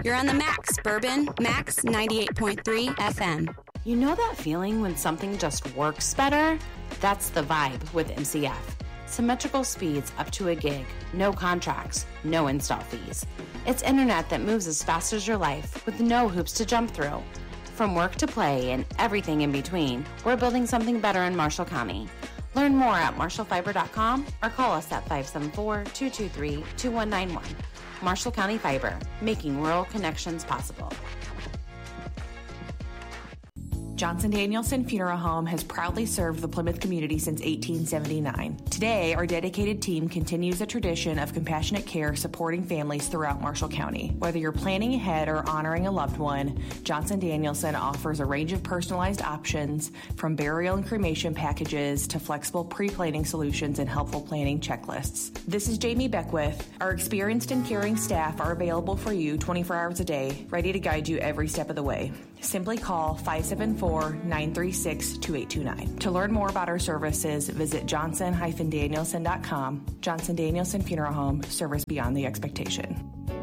You're on the Max, Bourbon, Max 98.3 FM. You know that feeling when something just works better? That's the vibe with MCF. Symmetrical speeds up to a gig, no contracts, no install fees. It's internet that moves as fast as your life with no hoops to jump through. From work to play and everything in between, we're building something better in Marshall County. Learn more at marshallfiber.com or call us at 574-223-2191. Marshall County Fiber, making rural connections possible. Johnson Danielson Funeral Home has proudly served the Plymouth community since 1879. Today, our dedicated team continues a tradition of compassionate care supporting families throughout Marshall County. Whether you're planning ahead or honoring a loved one, Johnson Danielson offers a range of personalized options from burial and cremation packages to flexible pre-planning solutions and helpful planning checklists. This is Jamie Beckwith. Our experienced and caring staff are available for you 24 hours a day, ready to guide you every step of the way. Simply call 574-936-2829. To learn more about our services, visit johnson-danielson.com. Johnson Danielson Funeral Home, service beyond the expectation.